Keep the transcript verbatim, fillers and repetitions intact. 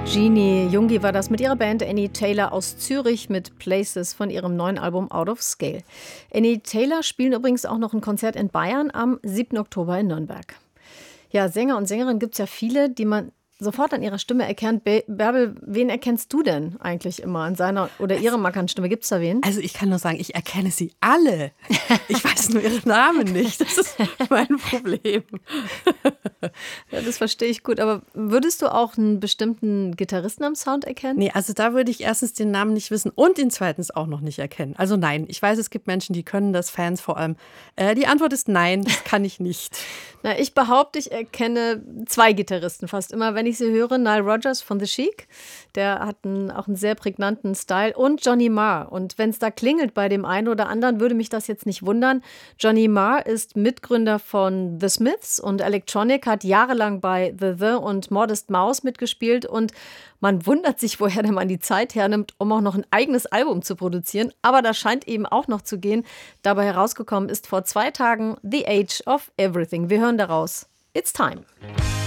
Jeannie Jungi war das mit ihrer Band Annie Taylor aus Zürich mit Places von ihrem neuen Album Out of Scale. Annie Taylor spielen übrigens auch noch ein Konzert in Bayern am siebten Oktober in Nürnberg. Ja, Sänger und Sängerinnen gibt es ja viele, die man sofort an ihrer Stimme erkennt. Be- Bärbel, wen erkennst du denn eigentlich immer an seiner oder ihrer markanten Stimme? Gibt es da wen? Also ich kann nur sagen, ich erkenne sie alle. Ich weiß nur ihre Namen nicht. Das ist mein Problem. Ja, das verstehe ich gut. Aber würdest du auch einen bestimmten Gitarristen am Sound erkennen? Nee, also da würde ich erstens den Namen nicht wissen und ihn zweitens auch noch nicht erkennen. Also nein, ich weiß, es gibt Menschen, die können das, Fans vor allem. Äh, die Antwort ist nein, das kann ich nicht. Na, ich behaupte, ich erkenne zwei Gitarristen fast immer, wenn ich sie höre. Nile Rodgers von The Chic, der hat einen, auch einen sehr prägnanten Style. Und Johnny Marr. Und wenn es da klingelt bei dem einen oder anderen, würde mich das jetzt nicht wundern. Johnny Marr ist Mitgründer von The Smiths und Electronic, hat jahrelang bei The The und Modest Mouse mitgespielt. Und man wundert sich, woher der Mann die Zeit hernimmt, um auch noch ein eigenes Album zu produzieren. Aber das scheint eben auch noch zu gehen. Dabei herausgekommen ist vor zwei Tagen The Age of Everything. Wir hören daraus. It's time.